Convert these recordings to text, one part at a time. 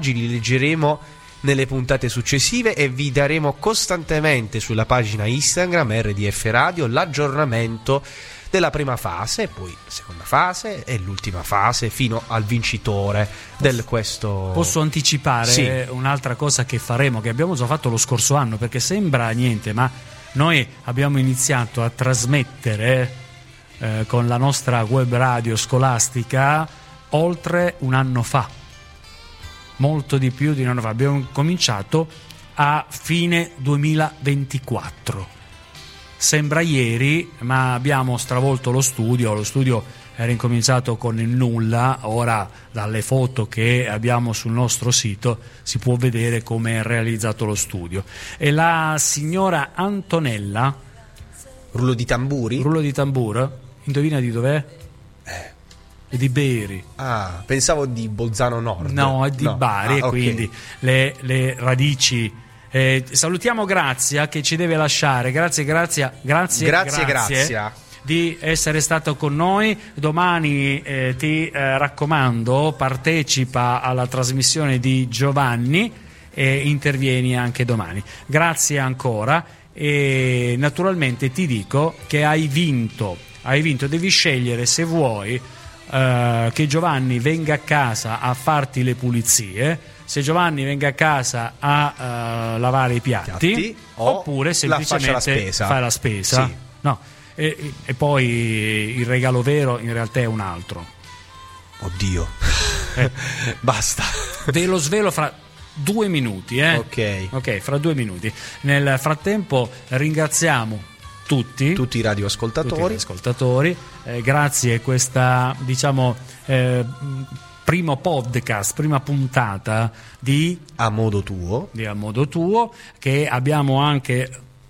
messaggi, li leggeremo nelle puntate successive e vi daremo costantemente sulla pagina Instagram RDF Radio l'aggiornamento della prima fase, poi seconda fase e l'ultima fase fino al vincitore del questo. Posso anticipare sì. Un'altra cosa che faremo, che abbiamo già fatto lo scorso anno, perché sembra niente, ma noi abbiamo iniziato a trasmettere con la nostra web radio scolastica oltre un anno fa, molto di più di un anno fa. Abbiamo cominciato a fine 2024. Sembra ieri, ma abbiamo stravolto lo studio era incominciato con il nulla. Ora dalle foto che abbiamo sul nostro sito si può vedere come è realizzato lo studio. E la signora Antonella, Rullo di tamburi? Rullo di tamburo, indovina di dov'è? È di Beri. Ah, pensavo di Bolzano Nord. No, è di Bari, e okay. quindi le radici. Salutiamo Grazia che ci deve lasciare. Grazie di essere stato con noi. Domani ti raccomando, partecipa alla trasmissione di Giovanni e intervieni anche domani. Grazie ancora, e naturalmente ti dico che hai vinto, devi scegliere se vuoi che Giovanni venga a casa a farti le pulizie, se Giovanni venga a casa a lavare i piatti oppure semplicemente fai la spesa. Sì. No. E poi il regalo vero in realtà è un altro. Oddio. Basta. Ve lo svelo fra 2 minuti. Ok, fra 2 minuti. Nel frattempo ringraziamo tutti i radioascoltatori. Grazie a questa, primo podcast, prima puntata di A Modo Tuo, che abbiamo anche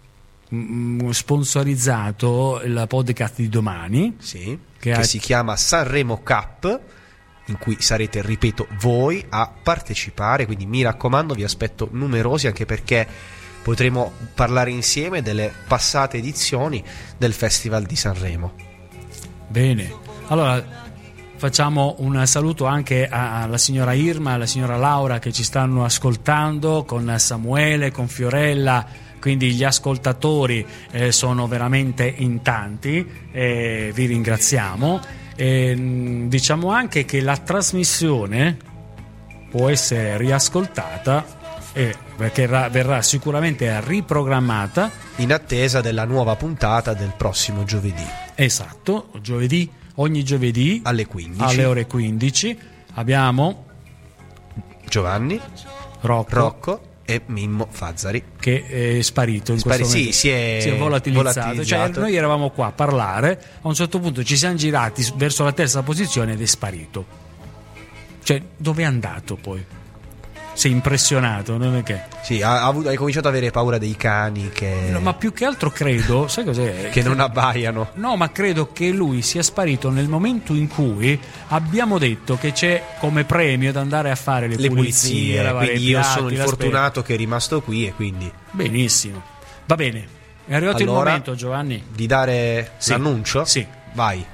sponsorizzato il podcast di domani, sì, che si chiama Sanremo Cup, in cui sarete, ripeto, voi a partecipare, quindi mi raccomando, vi aspetto numerosi, anche perché potremo parlare insieme delle passate edizioni del Festival di Sanremo. Bene, allora facciamo un saluto anche alla signora Irma, alla signora Laura che ci stanno ascoltando, con Samuele, con Fiorella, quindi gli ascoltatori sono veramente in tanti, vi ringraziamo. Diciamo anche che la trasmissione può essere riascoltata perché verrà sicuramente riprogrammata in attesa della nuova puntata del prossimo giovedì. Esatto, ogni giovedì alle ore 15 abbiamo Giovanni, Rocco e Mimmo Fazzari, che è sparito in questo momento. Si è volatilizzato. Cioè, noi eravamo qua a parlare, a un certo punto ci siamo girati verso la terza posizione ed è sparito. Cioè, dove è andato poi? Sei impressionato, non è che? Sì, hai cominciato ad avere paura dei cani che... No, ma più che altro credo, sai cos'è? Che non abbaiano. No, ma credo che lui sia sparito nel momento in cui abbiamo detto che c'è come premio da andare a fare le pulizie, quindi io sono il fortunato che è rimasto qui, e quindi... Benissimo, va bene. È arrivato il momento, Giovanni, di dare l'annuncio? Sì. Vai.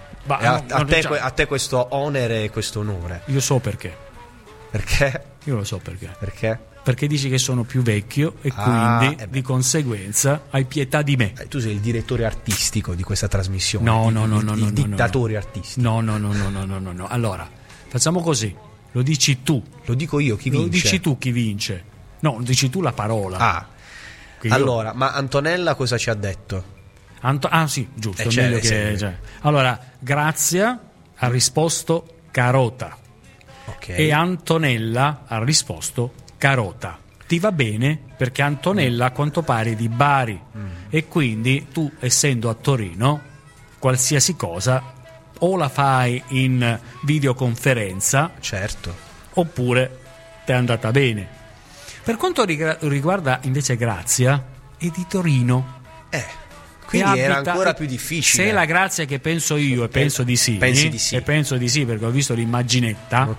A te questo onere e questo onore. Io so perché. Perché? Io lo so perché. Perché? Perché dici che sono più vecchio e quindi di conseguenza hai pietà di me. Tu sei il direttore artistico di questa trasmissione. No, il dittatore artistico. No. Allora, facciamo così. Lo dici tu. Lo dico io chi vince. Lo dici tu chi vince. No, dici tu la parola. Allora, ma Antonella cosa ci ha detto? Sì, giusto. Allora, Grazia ha risposto carota. Okay. E Antonella ha risposto carota. Ti va bene? Perché Antonella a quanto pare è di Bari e quindi tu, essendo a Torino, qualsiasi cosa o la fai in videoconferenza, certo, oppure ti è andata bene. Per quanto riguarda invece Grazia, è di Torino. Quindi era ancora più difficile. Se è la Grazia che penso io, e penso di sì. Pensi di sì. E penso di sì, perché ho visto l'immaginetta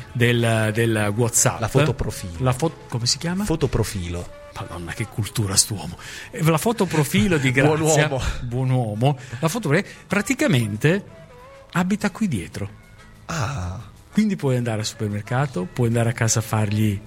del WhatsApp. La fotoprofilo. Come si chiama? Fotoprofilo. Madonna, che cultura st'uomo. La fotoprofilo di Grazia. Buon uomo. La fotoprofilo praticamente abita qui dietro. Quindi puoi andare al supermercato, puoi andare a casa a fargli